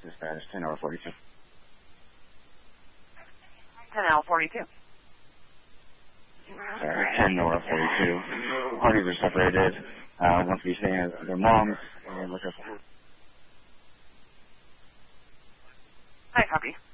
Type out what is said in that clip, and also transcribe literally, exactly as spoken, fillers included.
Dispatch, ten hour forty-two. ten hour forty-two. Sorry, ten hour forty-two. Parties are separated. Uh, want to be staying at their mom's and look up. Hi, copy.